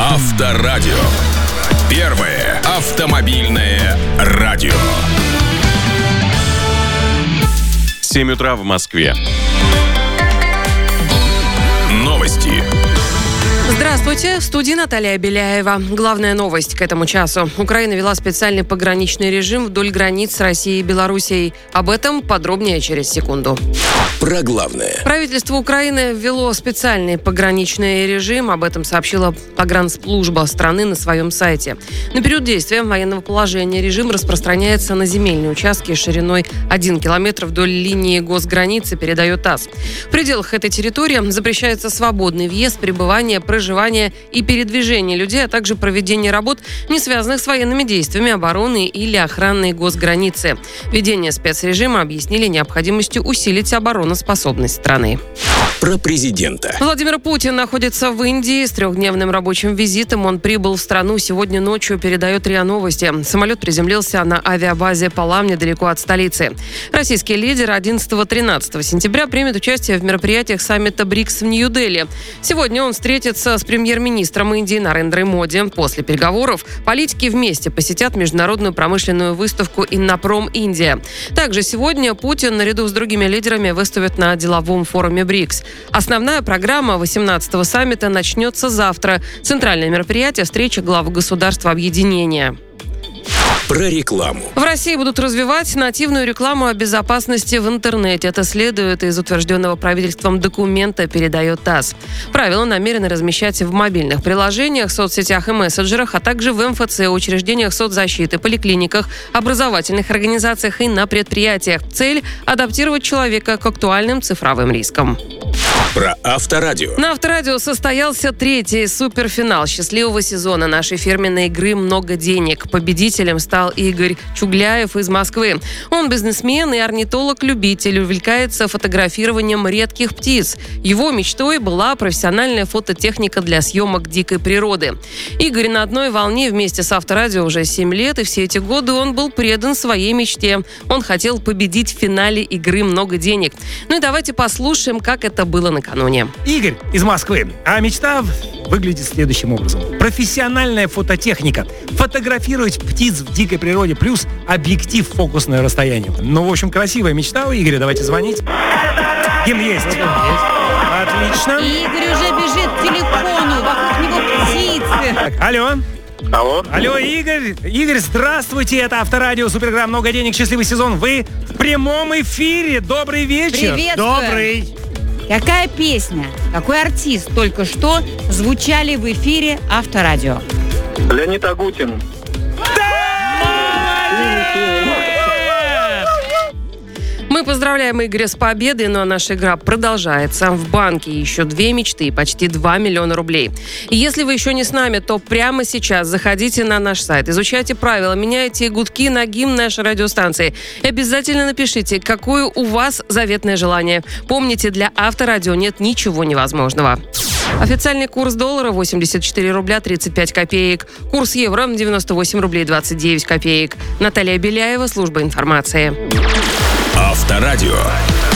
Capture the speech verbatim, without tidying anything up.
Авторадио. Первое автомобильное радио. семь утра в Москве. Новости. Здравствуйте, в студии Наталья Беляева. Главная новость к этому часу. Украина ввела специальный пограничный режим вдоль границ с Россией и Белоруссией. Об этом подробнее через секунду. Про главное. Правительство Украины ввело специальный пограничный режим. Об этом сообщила погранслужба страны на своем сайте. На период действия военного положения режим распространяется на земельные участки шириной один километр вдоль линии госграницы, передает ТАСС. В пределах этой территории запрещается свободный въезд, пребывание, проживание и передвижение людей, а также проведение работ, не связанных с военными действиями, обороны или охраной госграницы. Введение спецрежима объяснили необходимостью усилить обороноспособность страны. Про президента. Владимир Путин находится в Индии с трехдневным рабочим визитом. Он прибыл в страну сегодня ночью, передает РИА Новости. Самолет приземлился на авиабазе Палам недалеко от столицы. Российский лидер одиннадцатого-тринадцатого сентября примет участие в мероприятиях саммита БРИКС в Нью-Дели. Сегодня он встретится с премьер-министром Индии Нарендрой Моди. После переговоров политики вместе посетят международную промышленную выставку «Иннопром Индия». Также сегодня Путин наряду с другими лидерами выступит на деловом форуме БРИКС. Основная программа восемнадцатого саммита начнется завтра. Центральное мероприятие – встреча глав государств объединения. Про рекламу. В России будут развивать нативную рекламу о безопасности в интернете. Это следует из утвержденного правительством документа, передает ТАСС. Правила намерены размещать в мобильных приложениях, соцсетях и мессенджерах, а также в эм эф цэ, учреждениях соцзащиты, поликлиниках, образовательных организациях и на предприятиях. Цель – адаптировать человека к актуальным цифровым рискам. Про Авторадио. На Авторадио состоялся третий суперфинал счастливого сезона нашей фирменной игры «Много денег». Победителем стал Игорь Чугляев из Москвы. Он бизнесмен и орнитолог-любитель, увлекается фотографированием редких птиц. Его мечтой была профессиональная фототехника для съемок дикой природы. Игорь на одной волне вместе с Авторадио уже семь лет, и все эти годы он был предан своей мечте. Он хотел победить в финале игры «Много денег». Ну и давайте послушаем, как это было накануне. Игорь из Москвы. А мечта выглядит следующим образом. Профессиональная фототехника. Фотографировать птиц в дикой природе плюс объектив фокусное расстояние. Ну, в общем, красивая мечта у Игоря. Давайте звонить. Гимн есть. Отлично. Игорь уже бежит к телефону. Вокруг него птицы. Так, алло. Алло. Алло, Игорь. Игорь, здравствуйте. Это Авторадио, Суперграмм «Много денег», счастливый сезон. Вы в прямом эфире. Добрый вечер. Приветствую. Добрый. Какая песня, какой артист только что звучали в эфире Авторадио? Леонид Агутин. Мы поздравляем Игоря с победой, но наша игра продолжается. В банке еще две мечты и почти два миллиона рублей. И если вы еще не с нами, то прямо сейчас заходите на наш сайт, изучайте правила, меняйте гудки на гимн нашей радиостанции. И обязательно напишите, какое у вас заветное желание. Помните, для Авторадио нет ничего невозможного. Официальный курс доллара восемьдесят четыре рубля тридцать пять копеек. Курс евро девяносто восемь рублей двадцать девять копеек. Наталья Беляева, служба информации. Авторадио.